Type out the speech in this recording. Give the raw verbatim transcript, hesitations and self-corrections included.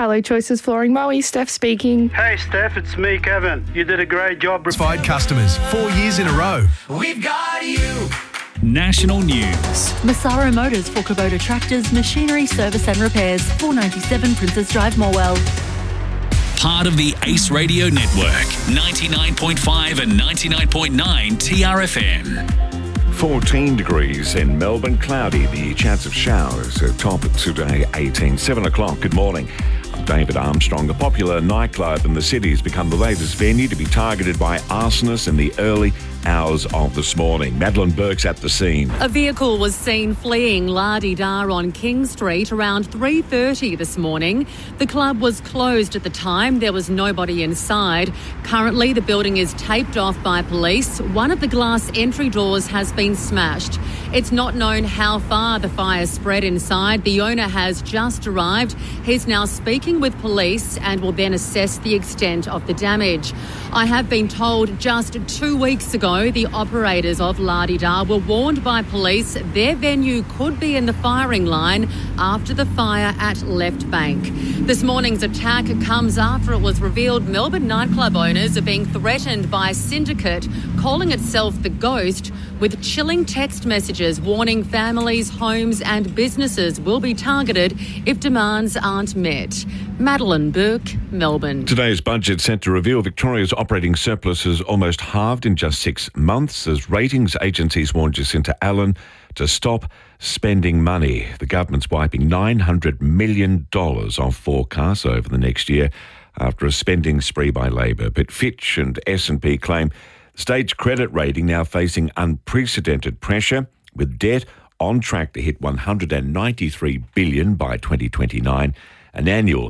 Hello Choices Flooring Moe, Steph speaking. Hey Steph, it's me, Kevin. You did a great job. Satisfied customers, four years in a row. We've got you. National news. Massaro Motors for Kubota Tractors, Machinery Service and Repairs, four ninety-seven Princess Drive, Morwell. Part of the Ace Radio Network, ninety-nine point five and ninety-nine point nine T R F M. fourteen degrees in Melbourne, cloudy. The chance of showers at top today, eighteen. seven o'clock, good morning. I'm David Armstrong. A popular nightclub in the city has become the latest venue to be targeted by arsonists in the early hours of this morning. Madeline Burke's at the scene. A vehicle was seen fleeing La-di-da on King Street around three thirty this morning. The club was closed at the time. There was nobody inside. Currently, the building is taped off by police. One of the glass entry doors has been smashed. It's not known how far the fire spread inside. The owner has just arrived. He's now speaking with police and will then assess the extent of the damage. I have been told just two weeks ago the operators of La-di-da were warned by police their venue could be in the firing line after the fire at Left Bank. This morning's attack comes after it was revealed Melbourne nightclub owners are being threatened by a syndicate calling itself The Ghost, with chilling text messages warning families, homes and businesses will be targeted if demands aren't met. Madeline Burke, Melbourne. Today's budget set to reveal Victoria's operating surplus has almost halved in just six months as ratings agencies warned Jacinta Allen to stop spending money. The government's wiping nine hundred million dollars off forecasts over the next year after a spending spree by Labor. But Fitch and S and P claim the state's credit rating now facing unprecedented pressure, with debt on track to hit one hundred ninety-three billion dollars by twenty twenty-nine, an annual